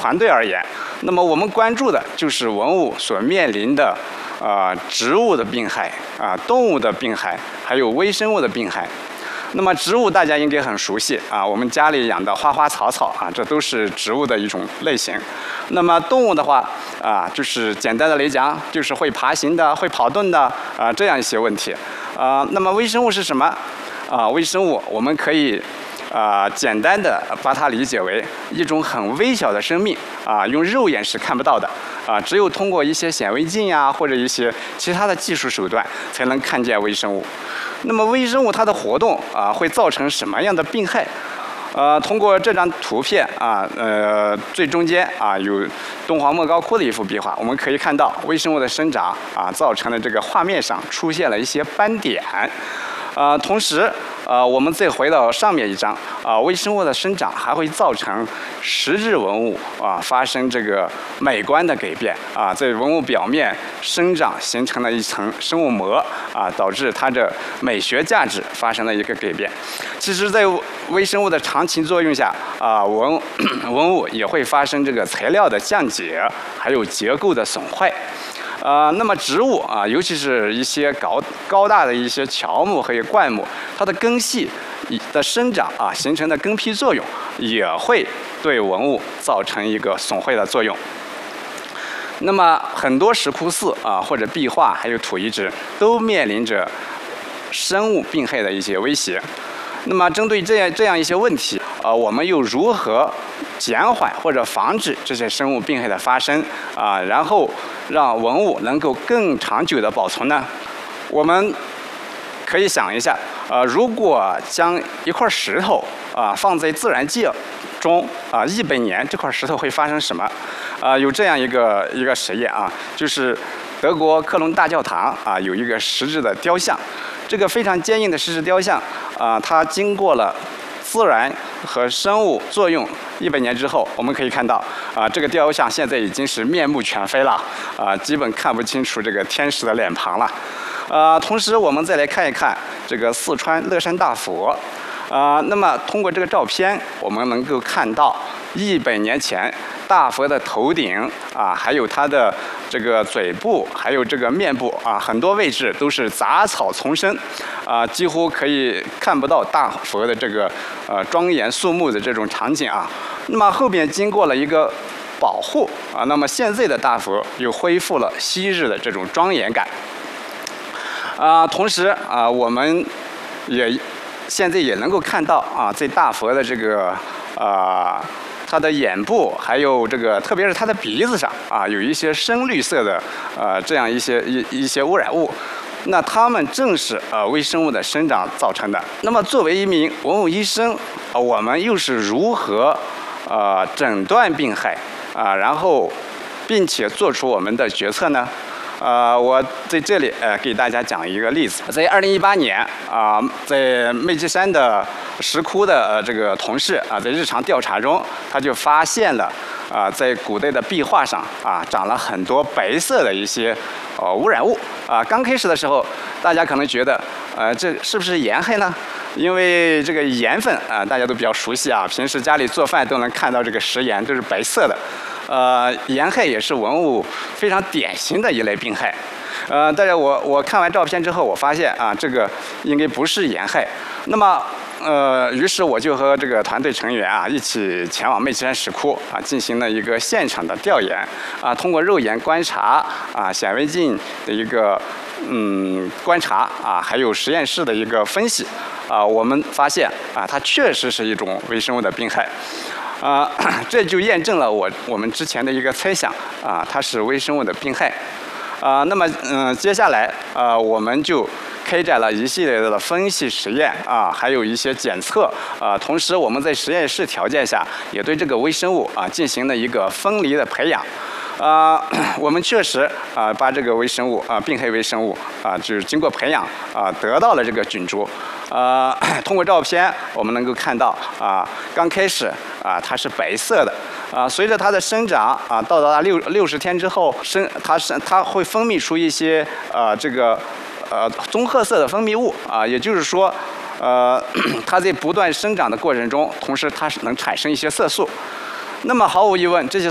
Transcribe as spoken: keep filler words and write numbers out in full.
团队而言，那么我们关注的就是文物所面临的啊、呃、植物的病害啊、动物的病害，还有微生物的病害。那么植物大家应该很熟悉啊，我们家里养的花花草草啊，这都是植物的一种类型。那么动物的话啊，就是简单的来讲，就是会爬行的、会跑动的啊这样一些问题。啊，那么微生物是什么？啊，微生物我们可以啊简单的把它理解为一种很微小的生命啊，用肉眼是看不到的啊，只有通过一些显微镜呀或者一些其他的技术手段才能看见微生物。那么微生物它的活动啊，会造成什么样的病害？呃，通过这张图片啊，呃，最中间啊有敦煌莫高窟的一幅壁画，我们可以看到微生物的生长啊，造成的这个画面上出现了一些斑点。呃，同时，呃，我们再回到上面一张啊，微生物的生长还会造成实质文物啊发生这个美观的改变啊，在文物表面生长形成了一层生物膜啊，导致它的美学价值发生了一个改变。其实，在微生物的长期作用下啊，文文物也会发生这个材料的降解，还有结构的损坏。呃，那么植物啊，尤其是一些高高大的一些乔木和灌木，它的根系的生长啊，形成的根皮作用，也会对文物造成一个损坏的作用。那么很多石窟寺啊，或者壁画，还有土遗址，都面临着生物病害的一些威胁。那么针对这样这样一些问题，呃，我们又如何减缓或者防止这些生物病害的发生啊，然后让文物能够更长久的保存呢？我们可以想一下，呃，如果将一块石头啊放在自然界中啊一百年，这块石头会发生什么？啊，有这样一个一个实验啊，就是德国科隆大教堂啊有一个石质的雕像，这个非常坚硬的石质雕像啊，它经过了自然和生物作用一百年之后，我们可以看到啊，这个雕像现在已经是面目全非了啊，基本看不清楚这个天使的脸庞了。啊，同时我们再来看一看这个四川乐山大佛啊，那么通过这个照片，我们能够看到一百年前大佛的头顶啊，还有它的这个嘴部，还有这个面部啊，很多位置都是杂草丛生，啊，几乎可以看不到大佛的这个呃庄严肃穆的这种场景啊。那么后边经过了一个保护啊，那么现在的大佛又恢复了昔日的这种庄严感。啊，同时啊，我们也现在也能够看到啊，在大佛的这个啊。它的眼部还有这个，特别是它的鼻子上啊，有一些深绿色的呃这样一些一一些污染物，那它们正是呃微生物的生长造成的。那么作为一名文物医生，啊，我们又是如何呃诊断病害啊，然后并且做出我们的决策呢？呃，我在这里呃给大家讲一个例子，在二零一八年啊、呃，在梅积山的石窟的呃这个同事啊，在日常调查中，他就发现了啊、呃，在古代的壁画上啊，长了很多白色的一些呃污染物啊。刚开始的时候，大家可能觉得呃这是不是盐害呢？因为这个盐分啊、呃，大家都比较熟悉啊，平时家里做饭都能看到这个食盐都是白色的。呃，盐害也是文物非常典型的一类病害。呃，但是我我看完照片之后，我发现啊，这个应该不是盐害。那么，呃，于是我就和这个团队成员啊一起前往梅积山石窟啊，进行了一个现场的调研啊，通过肉眼观察啊、显微镜的一个嗯观察啊，还有实验室的一个分析啊，我们发现啊，它确实是一种微生物的病害。啊、呃，这就验证了我我们之前的一个猜想啊，它是微生物的病害。啊、呃，那么嗯、呃，接下来啊、呃，我们就开展了一系列的分析实验啊，还有一些检测啊，同时我们在实验室条件下也对这个微生物啊进行了一个分离的培养。啊、呃，我们确实啊把这个微生物啊病害微生物啊就是经过培养啊得到了这个菌株。呃，通过照片我们能够看到啊，刚开始啊它是白色的啊，随着它的生长啊，到达六六十天之后，生它生它会分泌出一些呃这个呃棕褐色的分泌物啊，也就是说，呃它在不断生长的过程中，同时它是能产生一些色素。那么毫无疑问，这些